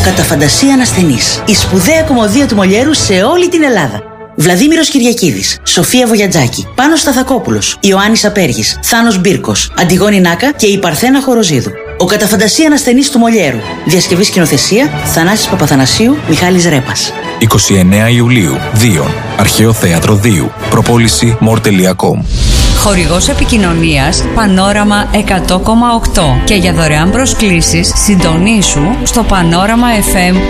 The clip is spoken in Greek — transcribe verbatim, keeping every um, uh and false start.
κατά φαντασία ασθενής. Η σπουδαία κομμωδία του Μολιέρου σε όλη την Ελλάδα. Βλαδίμηρος Κυριακίδης, Σοφία Βογιατζάκη, Πάνος Σταθακόπουλος, Ιωάννης Απέργης, Θάνος Μπίρκος, Αντιγόνη Νάκα και η Παρθένα Χοροζίδου. Ο κατά φαντασία ασθενής του Μολιέρου. Διασκευή σκηνοθεσία Θανάσης Παπαθανασίου, Μιχάλης Ρέπας. εικοστή ενάτη Ιουλίου, Δίον, Αρχαίο Θέατρο Δίου. Προπόληση μορ τελεία κομ. Χορηγός επικοινωνίας Πανόραμα εκατό κόμμα οκτώ και για δωρεάν προσκλήσεις συντονίσου στο πανόραμα εφ εμ